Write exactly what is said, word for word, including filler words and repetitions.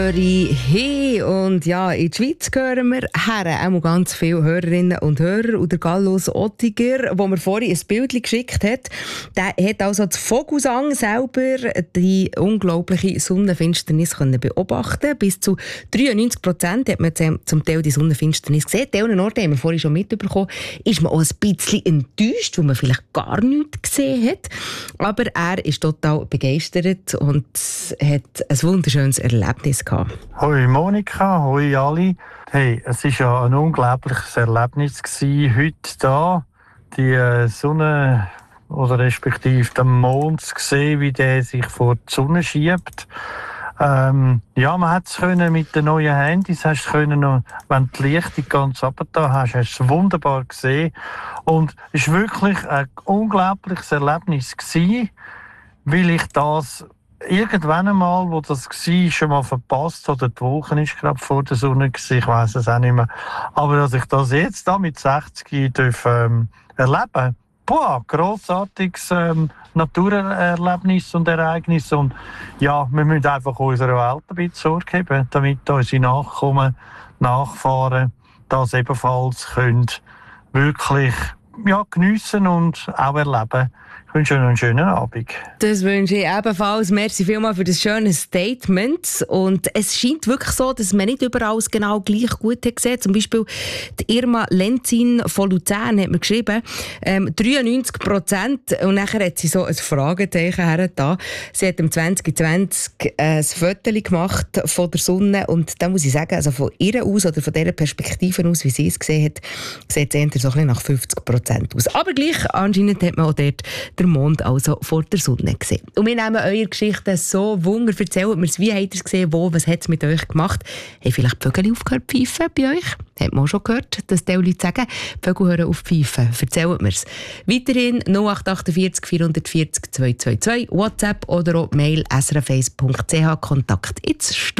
höre ich hin. Und ja, in die Schweiz hören wir her. Auch ganz viele Hörerinnen und Hörer. Und der Gallus Ottiger, der mir vorhin ein Bild geschickt hat, der hat also zu Vogelsang selber die unglaubliche Sonnenfinsternis können beobachten. Bis zu dreiundneunzig Prozent hat man zum Teil die Sonnenfinsternis gesehen. An anderen Orten haben wir vorhin schon mitbekommen, ist man auch ein bisschen enttäuscht, weil man vielleicht gar nichts gesehen hat. Aber er ist total begeistert und hat ein wunderschönes Erlebnis gehabt. Hoi Monika, hoi alle. Hey, es war ja ein unglaubliches Erlebnis gewesen, heute da die Sonne oder respektive den Mond zu sehen, wie der sich vor die Sonne schiebt. Ähm, ja, man hat es können mit den neuen Handys, hast können noch, wenn du die Lichtung ganz runter hast, hast du es wunderbar gesehen. Und es war wirklich ein unglaubliches Erlebnis gewesen, weil ich das irgendwann einmal, wo das war, schon mal verpasst oder die Woche ist gerade vor der Sonne gewesen, ich weiss es auch nicht mehr. Aber dass ich das jetzt da mit sechzig darf, ähm, erleben, boah, grossartiges ähm, Naturerlebnis und Ereignis. Und ja, wir müssen einfach unserer Welt ein bisschen Sorge geben, damit unsere Nachkommen, Nachfahren das ebenfalls können wirklich ja, geniessen und auch erleben. Ich wünsche Ihnen einen schönen Abend. Das wünsche ich ebenfalls. Merci vielmals für das schöne Statement. Und es scheint wirklich so, dass man nicht überall genau gleich gut hat gesehen. Zum Beispiel die Irma Lenzin von Luzern hat mir geschrieben, ähm, dreiundneunzig Prozent. Und nachher hat sie so ein Fragezeichen hergetan. Sie hat im zwanzig zwanzig ein Foto gemacht von der Sonne. Und da muss ich sagen, also von ihr aus oder von dieser Perspektive aus, wie sie es gesehen hat, sieht es eher so ein bisschen nach fünfzig Prozent aus. Aber gleich, anscheinend hat man auch dort den Mond also vor der Sonne gesehen. Und wir nehmen eure Geschichten so Wunder. Erzählt mir, wie habt ihr es gesehen, wo, was hat es mit euch gemacht? Haben vielleicht die Vögel aufgehört zu pfeifen bei euch? Hat man auch schon gehört, dass die Leute sagen, die Vögel hören auf zu pfeifen. Erzählt mir es. Weiterhin null acht acht vier vier vier zwei zwei zwei, WhatsApp oder auch Mail s r f eins punkt c h, Kontakt ins Studio.